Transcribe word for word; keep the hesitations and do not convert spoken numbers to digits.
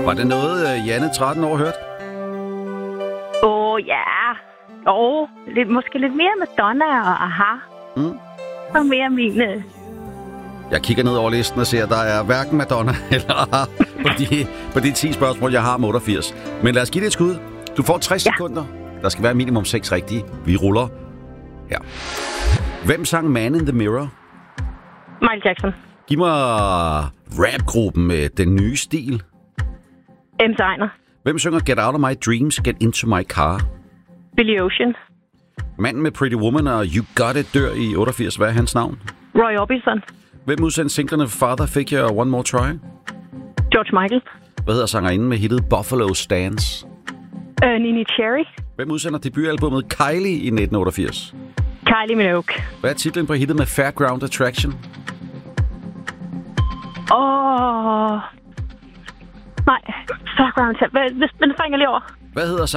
Var det noget, uh, Janne, tretten år, hørte? Åh, oh, ja. Jo, lidt, måske lidt mere Madonna og Aha. Mm. Og mere mine... Jeg kigger ned over listen og ser, at der er hverken Madonna eller Aha på de, på de ti spørgsmål, jeg har om otteogfirs. Men lad os give det et skud. Du får tres ja. sekunder. Der skal være minimum seks rigtige. Vi ruller her. Hvem sang Man in the Mirror? Michael Jackson. Giv mig rapgruppen med den nye stil. M. Steiner. Hvem synger Get Out of My Dreams, Get Into My Car? Billy Ocean. Manden med Pretty Woman og You Got It dør i otteogfirs. Hvad er hans navn? Roy Orbison. Hvem udsendte singlerne Father Figure og One More Try? George Michael. Hvad hedder sangerinden med hittet Buffalo Stance? Uh, Nene Cherry. Hvem udsender debutalbummet Kylie i nitten otteogfirs? Kylie Minogue. Hvad er titlen på hittet med Fairground Attraction? Åh... Oh. Nej, Fairground. Hvad, hvad, hvad ringer lige over? Hvad hedder